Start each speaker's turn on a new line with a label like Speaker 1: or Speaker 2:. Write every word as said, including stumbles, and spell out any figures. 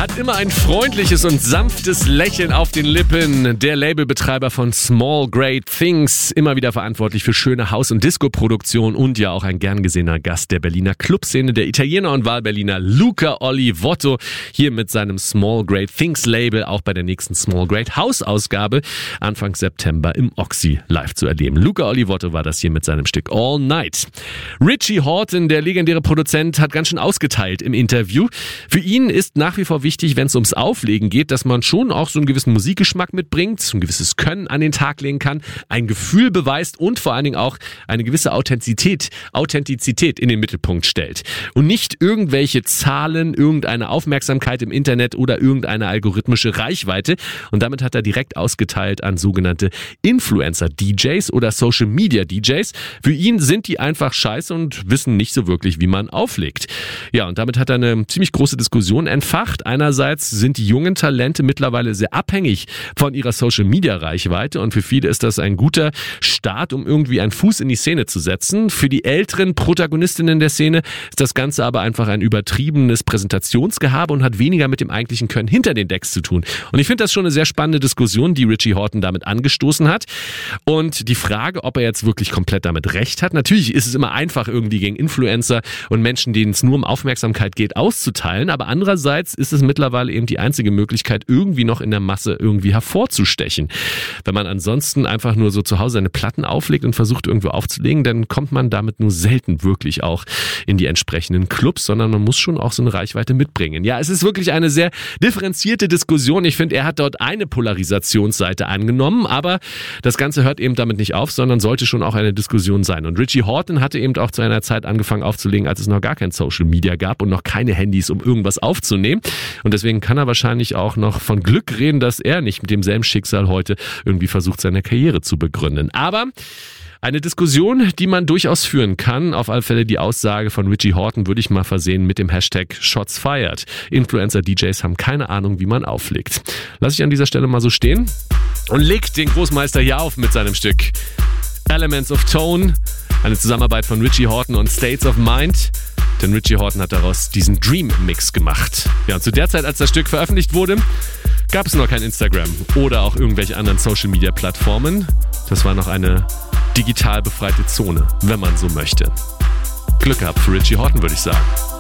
Speaker 1: Hat immer ein freundliches und sanftes Lächeln auf den Lippen. Der Labelbetreiber von Small Great Things, immer wieder verantwortlich für schöne Haus- und Disco-Produktion und ja auch ein gern gesehener Gast der Berliner Clubszene, der Italiener und Wahlberliner Luca Olivotto, hier mit seinem Small Great Things Label auch bei der nächsten Small Great House Ausgabe Anfang September im Oxy live zu erleben. Luca Olivotto war das hier mit seinem Stück All Night. Richie Hawtin, der legendäre Produzent, hat ganz schön ausgeteilt im Interview. Für ihn ist nach wie vor wichtig, wenn es ums Auflegen geht, dass man schon auch so einen gewissen Musikgeschmack mitbringt, so ein gewisses Können an den Tag legen kann, ein Gefühl beweist und vor allen Dingen auch eine gewisse Authentizität, Authentizität in den Mittelpunkt stellt. Und nicht irgendwelche Zahlen, irgendeine Aufmerksamkeit im Internet oder irgendeine algorithmische Reichweite. Und damit hat er direkt ausgeteilt an sogenannte Influencer-D Js oder Social-Media-D Js. Für ihn sind die einfach scheiße und wissen nicht so wirklich, wie man auflegt. Ja, und damit hat er eine ziemlich große Diskussion entfacht. Einerseits sind die jungen Talente mittlerweile sehr abhängig von ihrer Social-Media-Reichweite und für viele ist das ein guter Start, um irgendwie einen Fuß in die Szene zu setzen. Für die älteren Protagonistinnen der Szene ist das Ganze aber einfach ein übertriebenes Präsentationsgehabe und hat weniger mit dem eigentlichen Können hinter den Decks zu tun. Und ich finde das schon eine sehr spannende Diskussion, die Richie Hawtin damit angestoßen hat. Und die Frage, ob er jetzt wirklich komplett damit recht hat, natürlich ist es immer einfach, irgendwie gegen Influencer und Menschen, denen es nur um Aufmerksamkeit geht, auszuteilen, aber andererseits ist es mittlerweile eben die einzige Möglichkeit, irgendwie noch in der Masse irgendwie hervorzustechen. Wenn man ansonsten einfach nur so zu Hause seine Platten auflegt und versucht irgendwo aufzulegen, dann kommt man damit nur selten wirklich auch in die entsprechenden Clubs, sondern man muss schon auch so eine Reichweite mitbringen. Ja, es ist wirklich eine sehr differenzierte Diskussion. Ich finde, er hat dort eine Polarisationsseite angenommen, aber das Ganze hört eben damit nicht auf, sondern sollte schon auch eine Diskussion sein. Und Richie Hawtin hatte eben auch zu einer Zeit angefangen aufzulegen, als es noch gar kein Social Media gab und noch keine Handys, um irgendwas aufzunehmen. Und deswegen kann er wahrscheinlich auch noch von Glück reden, dass er nicht mit demselben Schicksal heute irgendwie versucht, seine Karriere zu begründen. Aber eine Diskussion, die man durchaus führen kann. Auf alle Fälle die Aussage von Richie Hawtin würde ich mal versehen mit dem Hashtag Shots Fired. Influencer-D Js haben keine Ahnung, wie man auflegt. Lass ich an dieser Stelle mal so stehen und legt den Großmeister hier auf mit seinem Stück Elements of Tone. Eine Zusammenarbeit von Richie Hawtin und States of Mind. Denn Richie Hawtin hat daraus diesen Dream-Mix gemacht. Ja, und zu der Zeit, als das Stück veröffentlicht wurde, gab es noch kein Instagram oder auch irgendwelche anderen Social-Media-Plattformen. Das war noch eine digital befreite Zone, wenn man so möchte. Glück gehabt für Richie Hawtin, würde ich sagen.